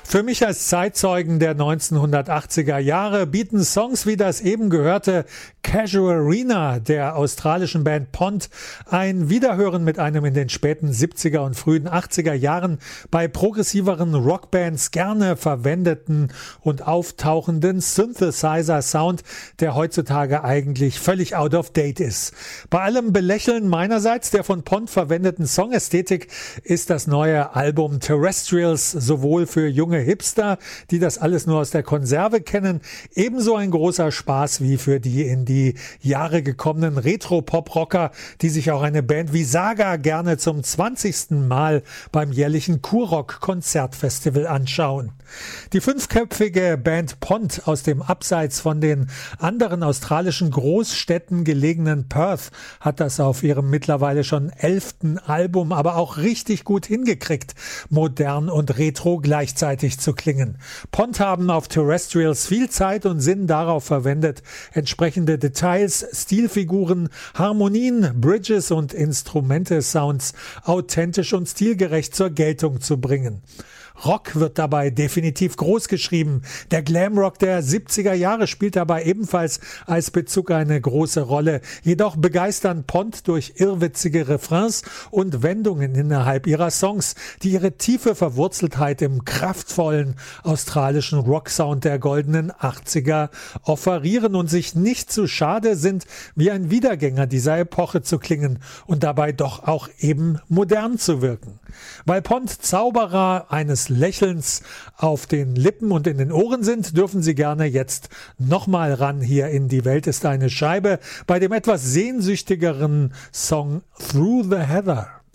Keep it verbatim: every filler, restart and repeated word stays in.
Für mich als Zeitzeugen der neunzehnhundertachtziger Jahre bieten Songs wie das eben gehörte Casuarina der australischen Band Pond ein Wiederhören mit einem in den späten siebziger und frühen achtziger Jahren bei progressiveren Rockbands gerne verwendeten und auftauchenden Synthesizer-Sound, der heutzutage eigentlich völlig out of date ist. Bei allem Belächeln meinerseits der von Pond verwendeten Songästhetik ist das neue Album Terrestrials sowohl für junge Hipster, die das alles nur aus der Konserve kennen, ebenso ein großer Spaß wie für die in die Jahre gekommenen Retro-Pop-Rocker, die sich auch eine Band wie Saga gerne zum zwanzigsten Mal beim jährlichen Kurrock-Konzertfestival anschauen. Die fünfköpfige Band Pond aus dem abseits von den anderen australischen Großstädten gelegenen Perth hat das auf ihrem mittlerweile schon elften Album aber auch richtig gut hingekriegt, modern und retro gleichzeitig zu klingen. Pond haben auf Terrestrials viel Zeit und Sinn darauf verwendet, entsprechende Details, Stilfiguren, Harmonien, Bridges und Instrumente-Sounds authentisch und stilgerecht zur Geltung zu bringen. Rock wird dabei definitiv groß geschrieben. Der Glamrock der siebziger Jahre spielt dabei ebenfalls als Bezug eine große Rolle. Jedoch begeistern Pond durch irrwitzige Refrains und Wendungen innerhalb ihrer Songs, die ihre tiefe Verwurzeltheit im kraftvollen australischen Rocksound der goldenen achtziger offerieren und sich nicht zu schade sind, wie ein Wiedergänger dieser Epoche zu klingen und dabei doch auch eben modern zu wirken. Weil Pond Zauberer eines Lächelns auf den Lippen und in den Ohren sind, dürfen Sie gerne jetzt nochmal ran hier in Die Welt ist eine Scheibe bei dem etwas sehnsüchtigeren Song Through the Heather.